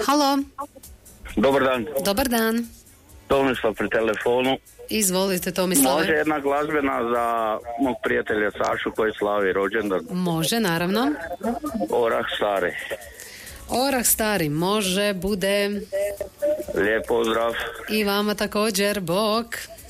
Halo. Dobar dan. Dobar dan. Tomislav pri telefonu. Izvolite, Tomislave. Može jedna glazbena za mog prijatelja Sašu koji slavi rođendan. Može, naravno. Orah stari. Orah stari, može, bude. Lijep pozdrav. I vama također, bok.